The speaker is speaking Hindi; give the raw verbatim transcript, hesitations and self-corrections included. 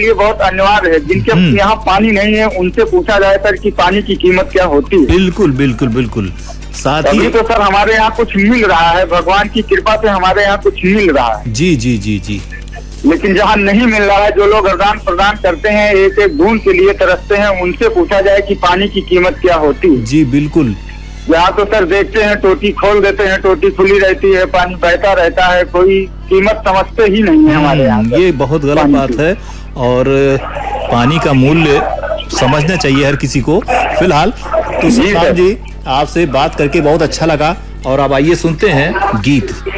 लिए बहुत अनिवार्य है। जिनके यहाँ पानी नहीं है उनसे पूछा जाए सर कि पानी की कीमत क्या होती है। बिल्कुल बिल्कुल बिल्कुल। साथ ही तो सर हमारे यहाँ कुछ मिल रहा है, भगवान की कृपा से हमारे यहाँ कुछ मिल रहा है। जी जी जी जी। लेकिन जहाँ नहीं मिल रहा है, जो लोग आदान प्रदान करते हैं, एक एक बूंद के लिए तरसते हैं, उनसे पूछा जाए कि पानी की कीमत क्या होती है। जी बिल्कुल। यहाँ तो सर देखते हैं टोटी खोल देते हैं, टोटी खुली रहती है, पानी बहता रहता है, कोई कीमत समझते ही नहीं है हमारे यहाँ। ये बहुत गलत बात है और पानी का मूल्य समझना चाहिए हर किसी को। फिलहाल तो सुल्तान जी आपसे बात करके बहुत अच्छा लगा और अब आइए सुनते हैं गीत।